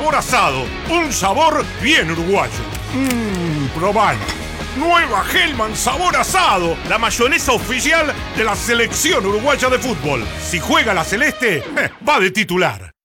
sabor asado. Un sabor bien uruguayo. Probalo. Nueva Hellman sabor asado. La mayonesa oficial de la selección uruguaya de fútbol. Si juega la celeste, va de titular.